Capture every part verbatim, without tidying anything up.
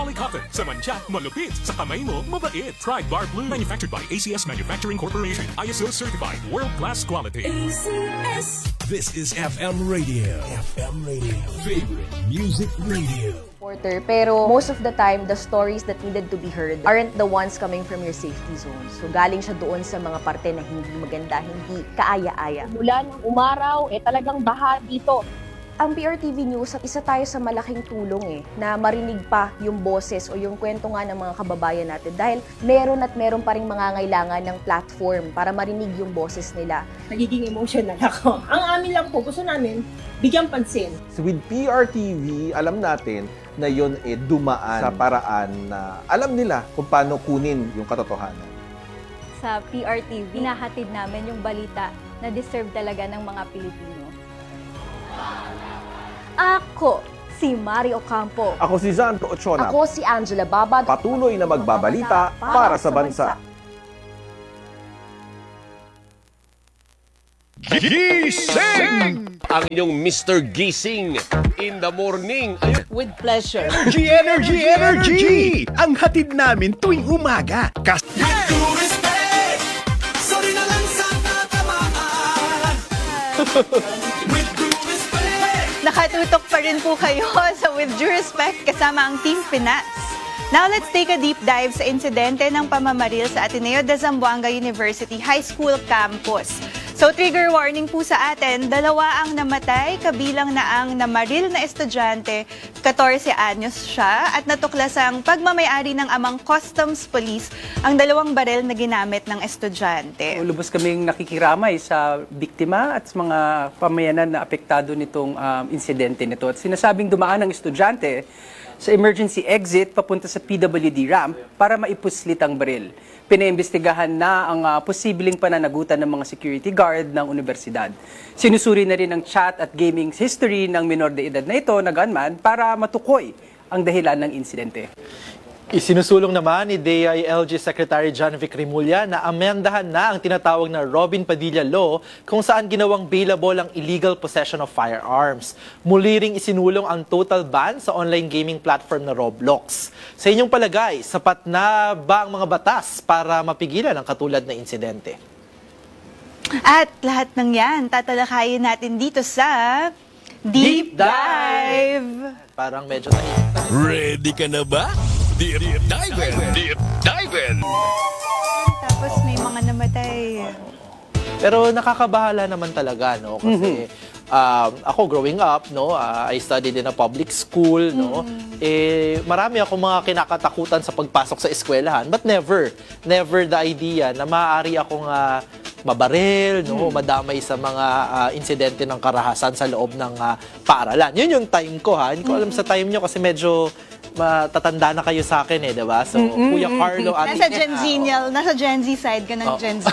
Polycotton. Sa mancha, malupit. Sa kamay mo, mabait. Try Bar Blue. Manufactured by A C S Manufacturing Corporation. I S O certified. World-class quality. A C S. This is F M Radio. F M Radio. Favorite Music Radio. Pero most of the time, the stories that needed to be heard aren't the ones coming from your safety zone. So galing siya doon sa mga parte na hindi maganda, hindi kaaya-aya. Mula ng umaraw, eh talagang baha dito. Ang P R T V News, isa tayo sa malaking tulong eh, na marinig pa yung boses o yung kwento nga ng mga kababayan natin dahil meron at meron pa rin mangangailangan ng platform para marinig yung boses nila. Nagiging emotional ako. Ang amin lang po, gusto namin, bigyan pansin. So with P R T V, alam natin na yun eh dumaan sa paraan na alam nila kung paano kunin yung katotohanan. Sa P R T V, hinahatid namin yung balita na deserve talaga ng mga Pilipino. Ako, si Mario Ocampo. Ako si Sandro Ochona. Ako si Angela Babad. Patuloy na magbabalita para sa bansa. Gising! Ang inyong Mister Gising in the morning. With pleasure. Energy, energy, energy! Ang hatid namin tuwing umaga. Kas Nakatutok pa rin po kayo sa With Due Respect kasama ang Team Pinas. Now let's take a deep dive sa insidente ng pamamaril sa Ateneo de Zamboanga University High School campus. So trigger warning po sa atin, dalawa ang namatay, kabilang na ang namaril na estudyante, fourteen anyos siya, at natuklasang pagmamayari ng amang customs police ang dalawang barel na ginamit ng estudyante. Lubos kaming nakikiramay sa biktima at sa mga pamayanan na apektado nitong um, insidente nito. At sinasabing dumaan ang estudyante sa emergency exit papunta sa P W D ramp para maipuslit ang baril. Pinaimbestigahan na ang uh, posibleng pananagutan ng mga security guard ng universidad. Sinusuri na rin ang chat at gaming history ng minor de edad na ito na gunman para matukoy ang dahilan ng insidente. Isinusulong naman ni D I L G Secretary John Vic Rimulya na amendahan na ang tinatawag na Robin Padilla Law kung saan ginawang bailable ang illegal possession of firearms. Muli ring isinulong ang total ban sa online gaming platform na Roblox. Sa inyong palagay, sapat na ba ang mga batas para mapigilan ang katulad na insidente? At lahat ng yan, tatalakayin natin dito sa Deep Dive! Parang medyo tahimik. ready ka na ba? Deep Dive! Deep Dive! Tapos may mga namatay. Pero nakakabahala naman talaga, no? Kasi um, ako growing up, no, uh, I studied in a public school, no. Eh marami ako mga kinakatakutan sa pagpasok sa eskwelahan, but never, never the idea na maaari akong uh, mabaril, no, madamay sa mga uh, insidente ng karahasan sa loob ng uh, paaralan. Yun yung time ko, ha. Hindi ko alam sa time nyo kasi medyo matatanda na kayo sa akin eh, diba? So, mm-hmm. Kuya Carlo, ate... Nasa Gen Z, nasa Gen Z side ka ng oh. Gen Z.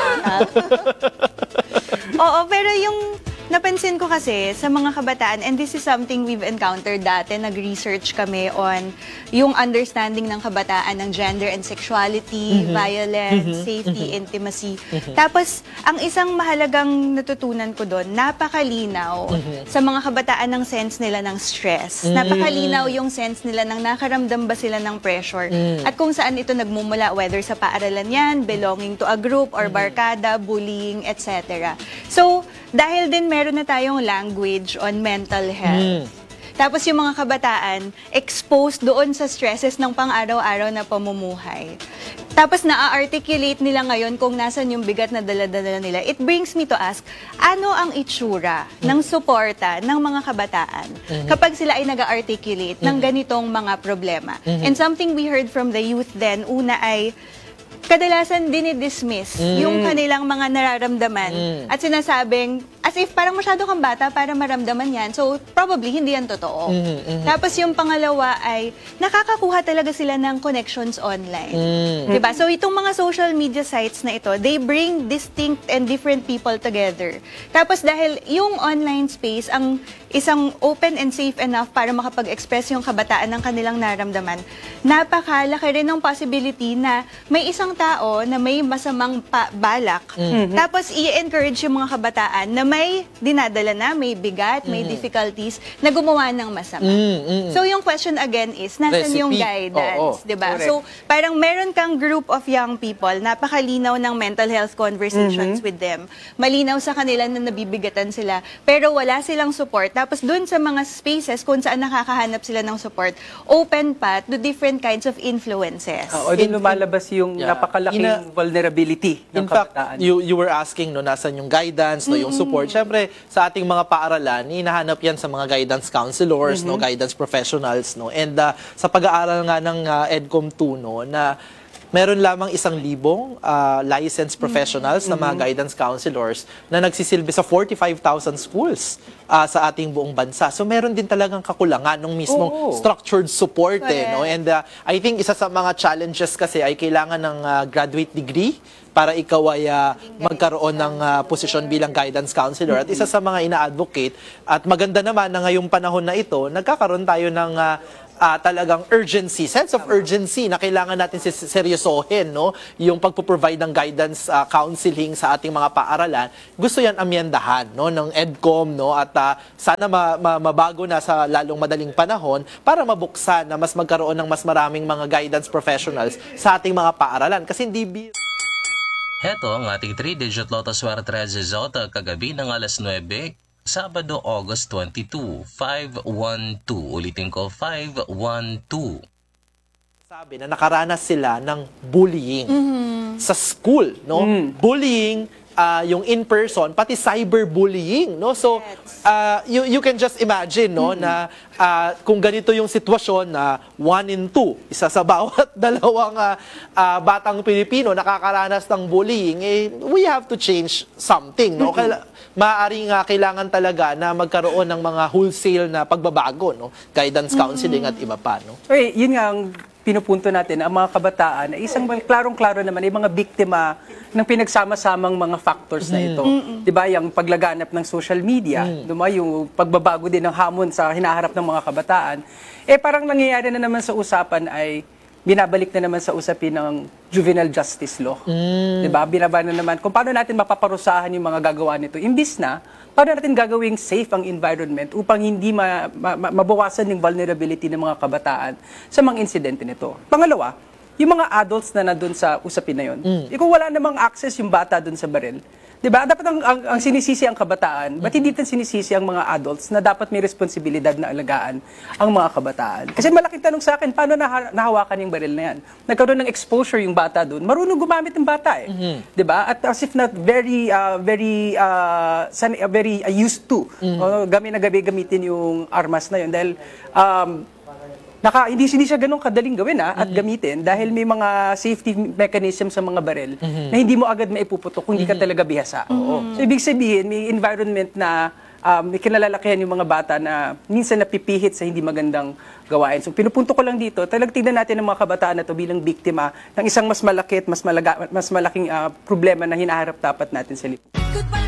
Oo, pero yung napansin ko kasi sa mga kabataan, and this is something we've encountered dati, nag-research kami on yung understanding ng kabataan ng gender and sexuality, mm-hmm. violence, mm-hmm. safety, mm-hmm. intimacy. Mm-hmm. Tapos, ang isang mahalagang natutunan ko doon, napakalinaw mm-hmm. sa mga kabataan ng sense nila ng stress. Mm-hmm. Napakalinaw yung sense nila ng nakaramdam ba sila ng pressure. Mm-hmm. At kung saan ito nagmumula, whether sa paaralan yan, belonging to a group or barkada, bullying, et cetera. So, dahil din meron na tayong language on mental health. Mm. Tapos yung mga kabataan, exposed doon sa stresses ng pang-araw-araw na pamumuhay. Tapos na-articulate nila ngayon kung nasan yung bigat na dala-dala nila. It brings me to ask, ano ang itsura mm. ng suporta ng mga kabataan mm-hmm. kapag sila ay nag-articulate mm-hmm. ng ganitong mga problema? Mm-hmm. And something we heard from the youth then, una ay, kadalasan dinidismiss mm. yung kanilang mga nararamdaman mm. at sinasabing, as if parang masyado kang bata para maramdaman yan. So, probably, hindi yan totoo. Mm-hmm, mm-hmm. Tapos yung pangalawa ay, nakakakuha talaga sila ng connections online. Mm. Diba? So, itong mga social media sites na ito, they bring distinct and different people together. Tapos dahil yung online space, ang isang open and safe enough para makapag-express yung kabataan ng kanilang naramdaman, napakalaki rin ng possibility na may isang tao na may masamang pa- balak, mm-hmm. tapos i-encourage yung mga kabataan na may may dinadala na, may bigat, may difficulties na gumawa ng masama. So yung question again is, nasan yung Recipe. guidance, Oo. 'di ba? Correct. So parang meron kang group of young people, napakalinaw ng mental health conversations with them. Malinaw sa kanila na nabibigatan sila, pero wala silang support. Tapos dun sa mga spaces kung saan nakakahanap sila ng support, open path to different kinds of influences. Oo, din lumalabas yung Yeah. napakalaking Ina- vulnerability ng In fact, kabataan. you, you were asking, no, nasan yung guidance, no, yung support. Siyempre, sa ating mga paaralan, hinahanap yan sa mga guidance counselors, no, guidance professionals, no. And uh, sa pag-aaral nga ng uh, EDCOM two, no, na meron lamang isang libong uh, licensed professionals na mga guidance counselors na nagsisilbi sa forty-five thousand schools uh, sa ating buong bansa. So meron din talagang kakulangan ng mismong Oo. structured support, eh, Correct. no? And uh, I think isa sa mga challenges kasi ay kailangan ng uh, graduate degree para ikaw ay uh, magkaroon ng uh, posisyon bilang guidance counselor. At isa sa mga ina-advocate, at maganda naman na ngayong panahon na ito, nagkakaroon tayo ng uh, uh, talagang urgency, sense of urgency na kailangan natin sis- seryosohin, no? Yung pagpo-provide ng guidance uh, counseling sa ating mga paaralan. Gusto yan amyendahan, no, ng EDCOM, no? At uh, sana ma- ma- mabago na sa lalong madaling panahon para mabuksan na mas magkaroon ng mas maraming mga guidance professionals sa ating mga paaralan. Kasi hindi bi- Heto ang ating three-digit Lotto Swerte Result kagabi ng alas nuwebe, Sabado, August twenty-two, five one two. Ulitin ko, five one two. sabi na nakaranas sila ng bullying sa school, no? Bullying, uh, yung in-person, pati cyberbullying, no? So, uh, you, you can just imagine, no, na uh, kung ganito yung sitwasyon na one in two, isa sa bawat dalawang uh, uh, batang Pilipino nakakaranas ng bullying, eh, we have to change something, no? Kaila- maaaring uh, kailangan talaga na magkaroon ng mga wholesale na pagbabago, no? Guidance counseling at iba pa, no? So, eh, yun nga ang pinupunto natin, ang mga kabataan, ay isang klarong-klaro naman, ay mga biktima ng pinagsama-samang mga factors na ito. Diba, yung paglaganap ng social media, diba, yung pagbabago din ng hamon sa hinaharap ng mga kabataan, eh parang nangyayari na naman sa usapan ay binabalik na naman sa usapin ng juvenile justice law. Diba, binaba na naman kung paano natin mapaparusahan yung mga gagawa nito. Imbis na, paano natin gagawing safe ang environment upang hindi ma- ma- ma- mabawasan yung vulnerability ng mga kabataan sa mga insidente nito. Pangalawa, yung mga adults na nandun sa usapin na yun, eh, kung wala namang access yung bata dun sa baril, diba? Dapat ang, ang, ang sinisisi ang kabataan, ba't hindi din sinisisi ang mga adults na dapat may responsibilidad na alagaan ang mga kabataan? Kasi malaking tanong sa akin, paano nah- nahawakan yung baril na yan? Nagkaroon ng exposure yung bata doon, marunong gumamit ng bata eh. Diba? At as if not very, uh, very, uh, san- uh, very uh, used to, uh, gabi na gabi gamitin yung armas na yun. Dahil, um, Naka, hindi, hindi siya ganun kadaling gawin ha, at gamitin dahil may mga safety mechanism sa mga baril na hindi mo agad maipuputok kung hindi ka talaga bihasa. So, ibig sabihin, may environment na um, may kinalalakihan yung mga bata na minsan napipihit sa hindi magandang gawain. So, pinupunto ko lang dito, talagang tignan natin ang mga kabataan na to bilang biktima ng isang mas malaki at mas, malaga, mas malaking uh, problema na hinaharap dapat natin sa lipunan.